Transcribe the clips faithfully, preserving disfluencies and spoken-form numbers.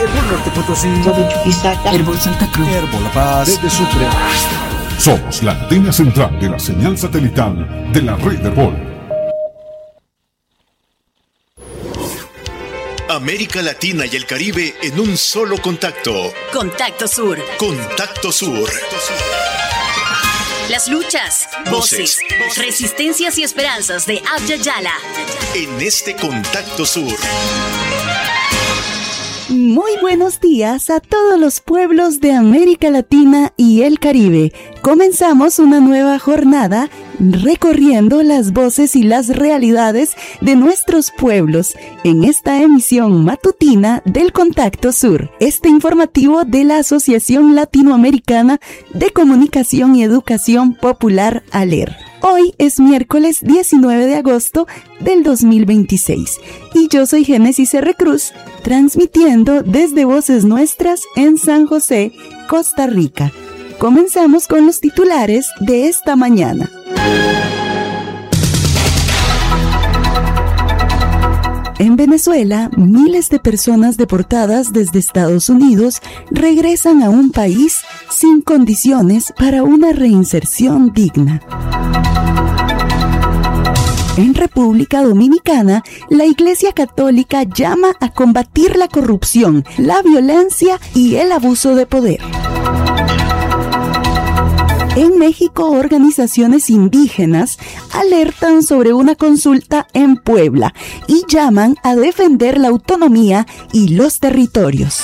Herbol Norte Potosí, Herbol Santa Cruz, Herbol La Paz, desde Sucre. Somos la antena central de la señal satelital de la red Herbol. América Latina y el Caribe en un solo contacto. Contacto Sur. Contacto Sur. Las luchas, voces, voces, resistencias y esperanzas de Abya Yala. En este Contacto Sur. Muy buenos días a todos los pueblos de América Latina y el Caribe. Comenzamos una nueva jornada recorriendo las voces y las realidades de nuestros pueblos en esta emisión matutina del Contacto Sur, este informativo de la Asociación Latinoamericana de Comunicación y Educación Popular, ALER. Hoy es miércoles diecinueve de agosto del dos mil veintiséis y yo soy Génesis R. Cruz, transmitiendo desde Voces Nuestras en San José, Costa Rica. Comenzamos con los titulares de esta mañana. En Venezuela, miles de personas deportadas desde Estados Unidos regresan a un país sin condiciones para una reinserción digna. En República Dominicana, la Iglesia Católica llama a combatir la corrupción, la violencia y el abuso de poder. En México, organizaciones indígenas alertan sobre una consulta en Puebla y llaman a defender la autonomía y los territorios.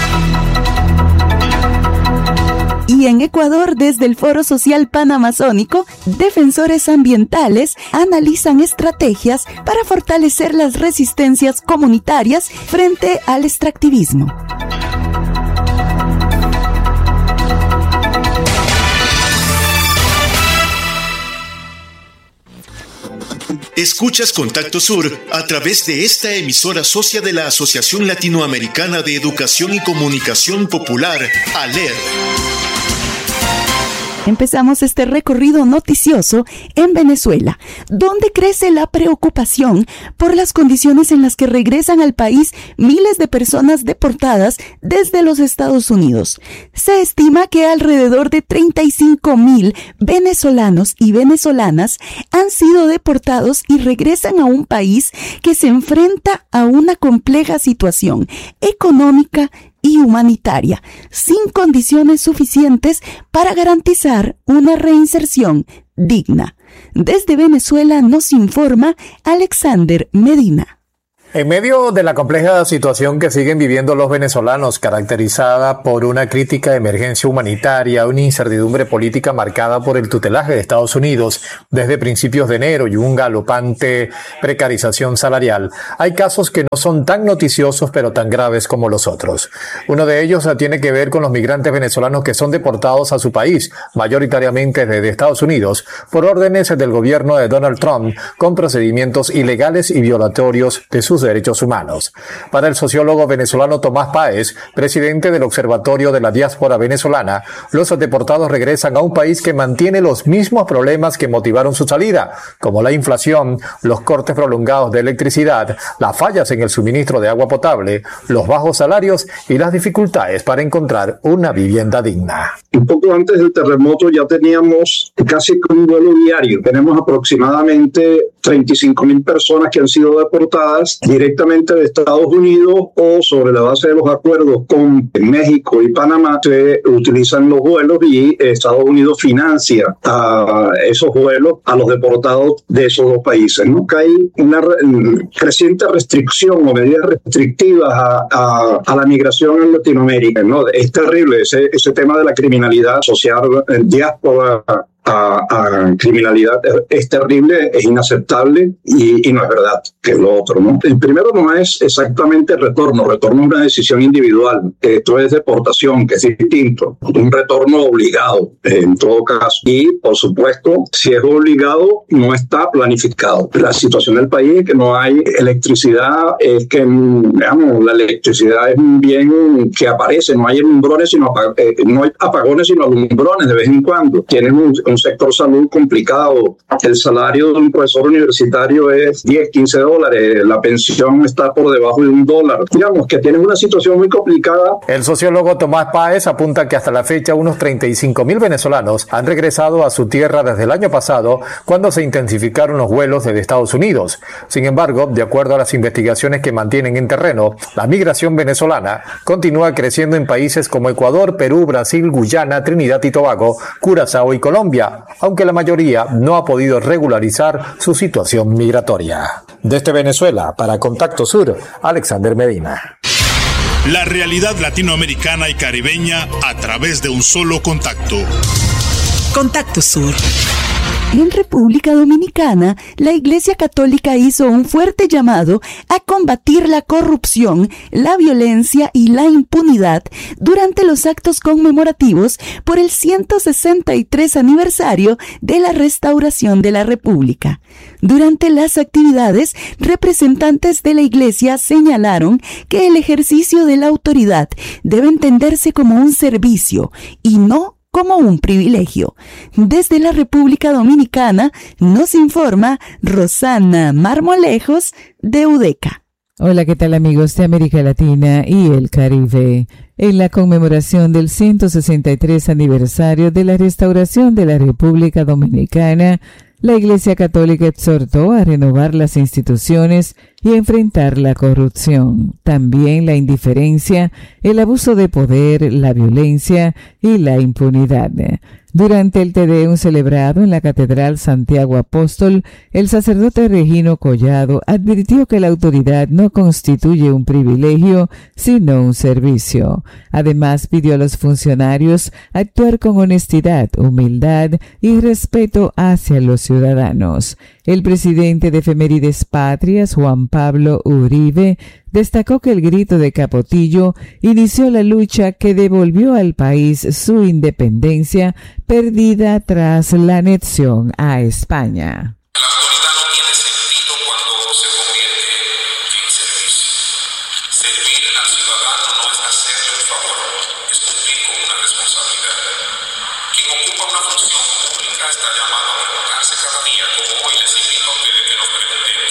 Y en Ecuador, desde el Foro Social Panamazónico, defensores ambientales analizan estrategias para fortalecer las resistencias comunitarias frente al extractivismo. Escuchas Contacto Sur a través de esta emisora socia de la Asociación Latinoamericana de Educación y Comunicación Popular, ALER. Empezamos este recorrido noticioso en Venezuela, donde crece la preocupación por las condiciones en las que regresan al país miles de personas deportadas desde los Estados Unidos. Se estima que alrededor de treinta y cinco mil venezolanos y venezolanas han sido deportados y regresan a un país que se enfrenta a una compleja situación económica y humanitaria, sin condiciones suficientes para garantizar una reinserción digna. Desde Venezuela nos informa Alexander Medina. En medio de la compleja situación que siguen viviendo los venezolanos, caracterizada por una crítica emergencia humanitaria, una incertidumbre política marcada por el tutelaje de Estados Unidos desde principios de enero y un galopante precarización salarial, hay casos que no son tan noticiosos pero tan graves como los otros. Uno de ellos tiene que ver con los migrantes venezolanos que son deportados a su país, mayoritariamente desde Estados Unidos, por órdenes del gobierno de Donald Trump, con procedimientos ilegales y violatorios de sus derechos humanos. Para el sociólogo venezolano Tomás Páez, presidente del Observatorio de la Diáspora Venezolana, los deportados regresan a un país que mantiene los mismos problemas que motivaron su salida, como la inflación, los cortes prolongados de electricidad, las fallas en el suministro de agua potable, los bajos salarios y las dificultades para encontrar una vivienda digna. Un poco antes del terremoto ya teníamos casi un vuelo diario. Tenemos aproximadamente treinta y cinco mil personas que han sido deportadas directamente de Estados Unidos o sobre la base de los acuerdos con México y Panamá. Se utilizan los vuelos y Estados Unidos financia a esos vuelos a los deportados de esos dos países, ¿no? Que hay una re- creciente restricción o medidas restrictivas a, a, a la migración en Latinoamérica, ¿no? Es terrible ese, ese tema de la criminalidad social en diáspora. A, a criminalidad es terrible, es inaceptable y, y no es verdad, que es lo otro, ¿no? El primero no es exactamente retorno, retorno es una decisión individual, esto es deportación, que es distinto, un retorno obligado en todo caso, y por supuesto, si es obligado, no está planificado. La situación del país es que no hay electricidad, es que, digamos, la electricidad es un bien que aparece, no hay alumbrones, sino apag- eh, no hay apagones, sino alumbrones de vez en cuando. Tienes un un sector salud complicado. El salario de un profesor universitario es diez, quince dólares, la pensión está por debajo de un dólar. Digamos que tienen una situación muy complicada. El sociólogo Tomás Páez apunta que hasta la fecha unos treinta y cinco mil venezolanos han regresado a su tierra desde el año pasado, cuando se intensificaron los vuelos desde Estados Unidos. Sin embargo, de acuerdo a las investigaciones que mantienen en terreno, la migración venezolana continúa creciendo en países como Ecuador, Perú, Brasil, Guyana, Trinidad y Tobago, Curazao y Colombia, aunque la mayoría no ha podido regularizar su situación migratoria. Desde Venezuela, para Contacto Sur, Alexander Medina. La realidad latinoamericana y caribeña a través de un solo contacto. Contacto Sur. En República Dominicana, la Iglesia Católica hizo un fuerte llamado a combatir la corrupción, la violencia y la impunidad durante los actos conmemorativos por el ciento sesenta y tres aniversario de la restauración de la República. Durante las actividades, representantes de la Iglesia señalaron que el ejercicio de la autoridad debe entenderse como un servicio y no como un privilegio. Desde la República Dominicana nos informa Rosana Marmolejos de UDECA. Hola, ¿qué tal amigos de América Latina y el Caribe? En la conmemoración del ciento sesenta y tres aniversario de la restauración de la República Dominicana, la Iglesia Católica exhortó a renovar las instituciones y enfrentar la corrupción, también la indiferencia, el abuso de poder, la violencia y la impunidad. Durante el Te Deum celebrado en la Catedral Santiago Apóstol, el sacerdote Regino Collado advirtió que la autoridad no constituye un privilegio, sino un servicio. Además, pidió a los funcionarios actuar con honestidad, humildad y respeto hacia los ciudadanos. El presidente de Efemérides Patrias, Juan Pablo Uribe, destacó que el grito de Capotillo inició la lucha que devolvió al país su independencia perdida tras la anexión a España. La autoridad no tiene sentido cuando se convierte en servicio. Servir al ciudadano no es hacerle un favor, es cumplir con una responsabilidad. Quien ocupa una función pública está llamado a preguntarse cada día, como hoy les invito a ustedes que nos preguntemos: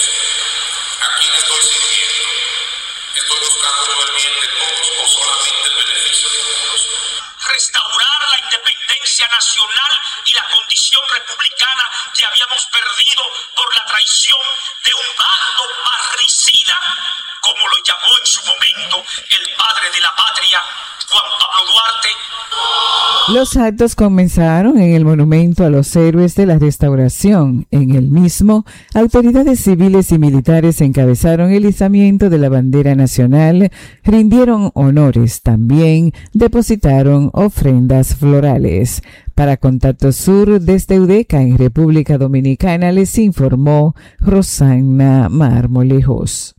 ¿a quién estoy sirviendo? ¿Estoy buscando el bien de todos o solamente el beneficio de algunos? Restaurar la independencia nacional y la condición republicana que habíamos perdido por la traición de un bando parricida, como lo llamó en su momento el padre de la patria, Juan Pablo Duarte. Los actos comenzaron en el Monumento a los Héroes de la Restauración. En el mismo, autoridades civiles y militares encabezaron el izamiento de la bandera nacional, rindieron honores, también depositaron ofrendas florales. Para Contacto Sur, desde UDECA en República Dominicana, les informó Rosana Marmolejos.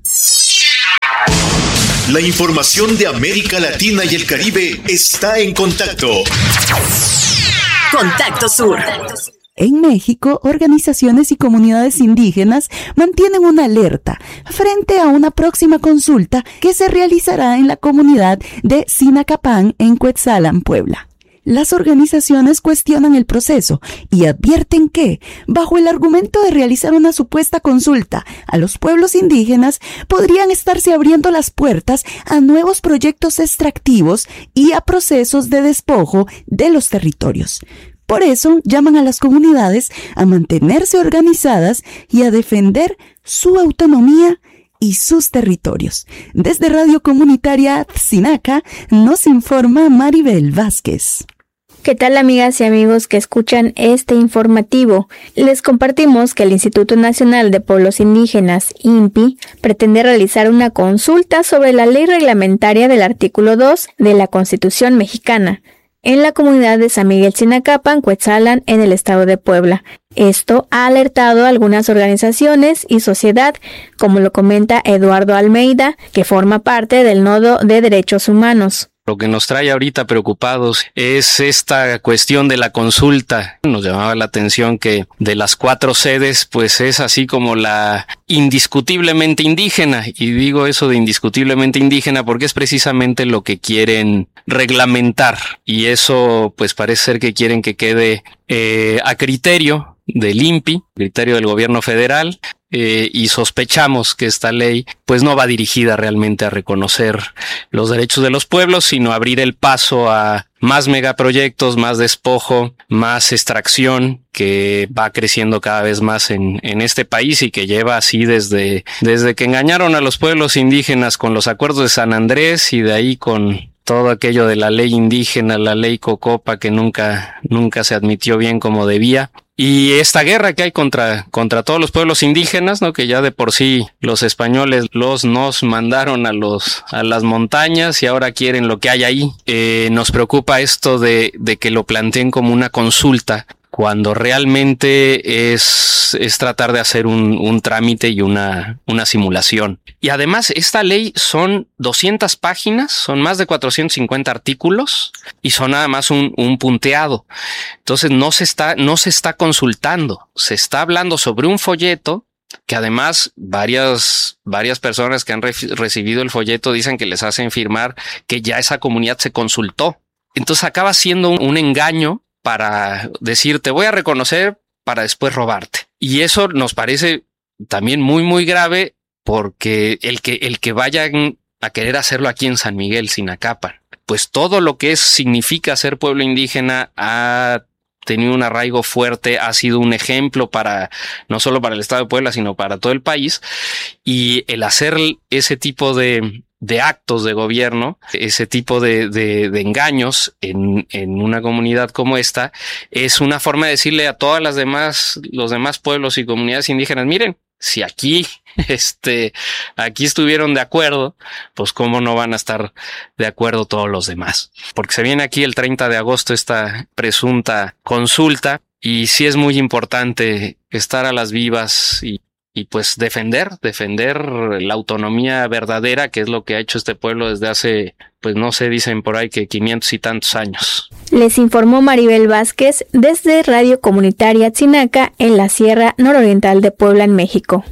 La información de América Latina y el Caribe está en Contacto. Contacto Sur. En México, organizaciones y comunidades indígenas mantienen una alerta frente a una próxima consulta que se realizará en la comunidad de Sinacapán, en Cuetzalan, Puebla. Las organizaciones cuestionan el proceso y advierten que, bajo el argumento de realizar una supuesta consulta a los pueblos indígenas, podrían estarse abriendo las puertas a nuevos proyectos extractivos y a procesos de despojo de los territorios. Por eso, llaman a las comunidades a mantenerse organizadas y a defender su autonomía y sus territorios. Desde Radio Comunitaria Sinaca nos informa Maribel Vázquez. ¿Qué tal, amigas y amigos que escuchan este informativo? Les compartimos que el Instituto Nacional de Pueblos Indígenas, I N P I, pretende realizar una consulta sobre la ley reglamentaria del artículo dos de la Constitución mexicana en la comunidad de San Miguel Sinacapan, Cuetzalan, en el estado de Puebla. Esto ha alertado a algunas organizaciones y sociedad, como lo comenta Eduardo Almeida, que forma parte del Nodo de Derechos Humanos. Lo que nos trae ahorita preocupados es esta cuestión de la consulta. Nos llamaba la atención que de las cuatro sedes, pues es así como la indiscutiblemente indígena. Y digo eso de indiscutiblemente indígena porque es precisamente lo que quieren reglamentar. Y eso pues parece ser que quieren que quede eh, a criterio del I N P I, criterio del gobierno federal. Eh, y sospechamos que esta ley pues no va dirigida realmente a reconocer los derechos de los pueblos, sino a abrir el paso a más megaproyectos, más despojo, más extracción que va creciendo cada vez más en, en este país y que lleva así desde, desde que engañaron a los pueblos indígenas con los acuerdos de San Andrés y de ahí con todo aquello de la ley indígena, la ley Cocopa que nunca, nunca se admitió bien como debía. Y esta guerra que hay contra, contra todos los pueblos indígenas, ¿no? Que ya de por sí los españoles los nos mandaron a los, a las montañas y ahora quieren lo que hay ahí. Eh, nos preocupa esto de, de que lo planteen como una consulta, cuando realmente es, es tratar de hacer un, un trámite y una, una simulación. Y además, esta ley son doscientas páginas, son más de cuatrocientos cincuenta artículos y son nada más un, un punteado. Entonces no se está, no se está consultando, se está hablando sobre un folleto que además varias, varias personas que han re- recibido el folleto dicen que les hacen firmar que ya esa comunidad se consultó. Entonces acaba siendo un, un engaño para decir te voy a reconocer para después robarte. Y eso nos parece también muy muy grave porque el que el que vayan a querer hacerlo aquí en San Miguel, Sinacapan, pues todo lo que es, significa ser pueblo indígena ha tenido un arraigo fuerte, ha sido un ejemplo para no solo para el estado de Puebla, sino para todo el país. Y el hacer ese tipo de de actos de gobierno, ese tipo de, de, de engaños en, en una comunidad como esta, es una forma de decirle a todas las demás, los demás pueblos y comunidades indígenas, miren, si aquí, este, aquí estuvieron de acuerdo, pues cómo no van a estar de acuerdo todos los demás. Porque se viene aquí el treinta de agosto esta presunta consulta y sí es muy importante estar a las vivas y Y pues defender, defender la autonomía verdadera, que es lo que ha hecho este pueblo desde hace, pues no sé, dicen por ahí que quinientos y tantos años. Les informó Maribel Vázquez desde Radio Comunitaria Tzinaca en la Sierra Nororiental de Puebla, en México.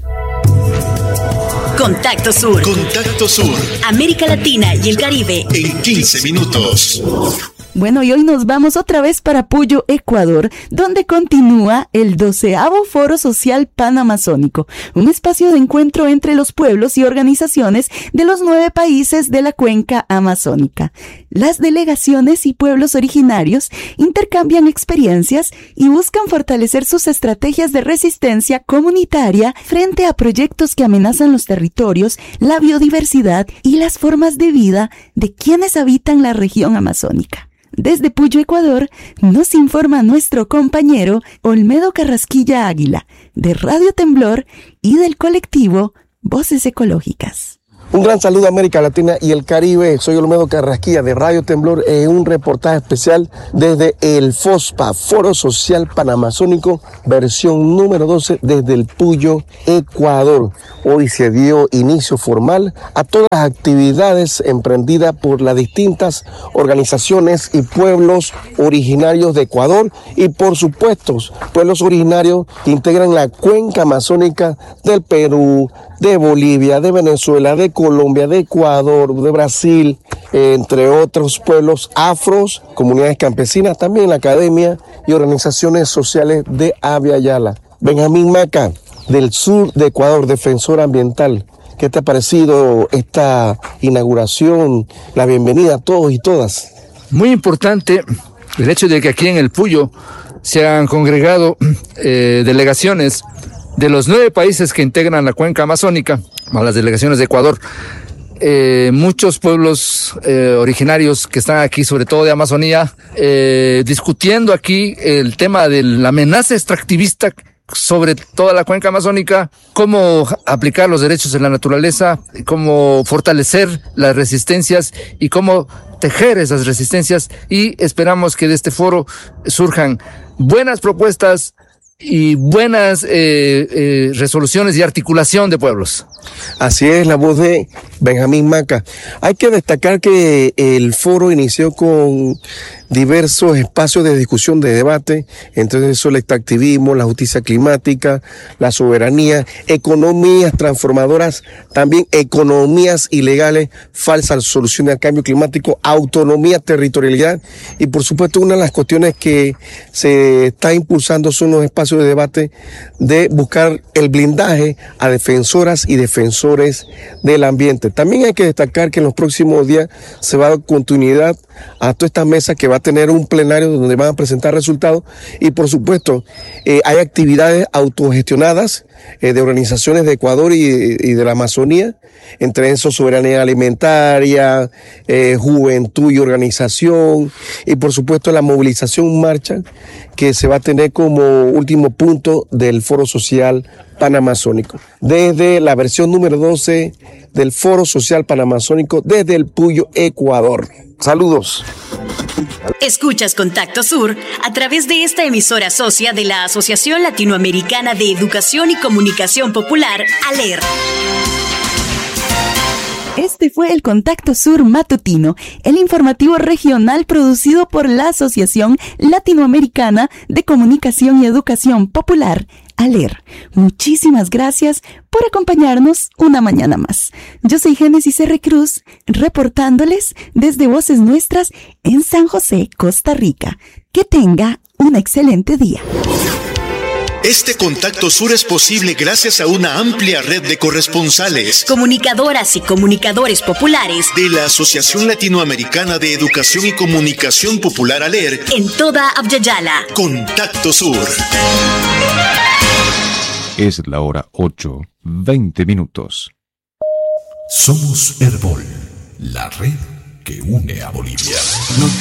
Contacto Sur. Contacto Sur. América Latina y el Caribe. En quince minutos. Bueno, y hoy nos vamos otra vez para Puyo, Ecuador, donde continúa el doceavo Foro Social Panamazónico, un espacio de encuentro entre los pueblos y organizaciones de los nueve países de la cuenca amazónica. Las delegaciones y pueblos originarios intercambian experiencias y buscan fortalecer sus estrategias de resistencia comunitaria frente a proyectos que amenazan los territorios, la biodiversidad y las formas de vida de quienes habitan la región amazónica. Desde Puyo, Ecuador, nos informa nuestro compañero Olmedo Carrasquilla Águila, de Radio Temblor y del colectivo Voces Ecológicas. Un gran saludo a América Latina y el Caribe. Soy Olmedo Carrasquilla de Radio Temblor en un reportaje especial desde el FOSPA, Foro Social Panamazónico, versión número doce desde el Puyo, Ecuador. Hoy se dio inicio formal a todas las actividades emprendidas por las distintas organizaciones y pueblos originarios de Ecuador y, por supuesto, pueblos originarios que integran la cuenca amazónica del Perú, de Bolivia, de Venezuela, de Colombia, de Ecuador, de Brasil, eh, entre otros pueblos afros, comunidades campesinas, también la academia y organizaciones sociales de Abya Yala. Benjamín Maca, del sur de Ecuador, defensor ambiental. ¿Qué te ha parecido esta inauguración? La bienvenida a todos y todas. Muy importante el hecho de que aquí en el Puyo se han congregado eh, delegaciones de los nueve países que integran la cuenca amazónica, más las delegaciones de Ecuador. Eh, muchos pueblos eh, originarios que están aquí, sobre todo de Amazonía, eh, discutiendo aquí el tema de la amenaza extractivista sobre toda la cuenca amazónica, cómo aplicar los derechos de la naturaleza, cómo fortalecer las resistencias y cómo tejer esas resistencias, y esperamos que de este foro surjan buenas propuestas y buenas eh, eh, resoluciones y articulación de pueblos. Así es, la voz de Benjamín Maca. Hay que destacar que el foro inició con diversos espacios de discusión, de debate, entre eso el extractivismo, la justicia climática, la soberanía, economías transformadoras, también economías ilegales, falsas soluciones al cambio climático, autonomía, territorialidad y por supuesto una de las cuestiones que se está impulsando son los espacios de debate de buscar el blindaje a defensoras y defensores del ambiente. También hay que destacar que en los próximos días se va a dar continuidad a toda esta mesa que va a tener un plenario donde van a presentar resultados y por supuesto eh, hay actividades autogestionadas eh, de organizaciones de Ecuador y, y de la Amazonía, entre esos soberanía alimentaria, eh, juventud y organización y por supuesto la movilización marcha que se va a tener como último punto del Foro Social Panamazónico. Desde la versión número doce del Foro Social Panamazónico desde el Puyo, Ecuador. Saludos. Escuchas Contacto Sur a través de esta emisora socia de la Asociación Latinoamericana de Educación y Comunicación Popular, ALER. Este fue el Contacto Sur Matutino, el informativo regional producido por la Asociación Latinoamericana de Comunicación y Educación Popular, ALER. Muchísimas gracias por acompañarnos una mañana más. Yo soy Génesis R. Cruz, reportándoles desde Voces Nuestras en San José, Costa Rica. Que tenga un excelente día. Este Contacto Sur es posible gracias a una amplia red de corresponsales, comunicadoras y comunicadores populares de la Asociación Latinoamericana de Educación y Comunicación Popular, ALER, en toda Abya-Yala. Contacto Sur. Es la hora ocho, veinte minutos. Somos Herbol, la red que une a Bolivia.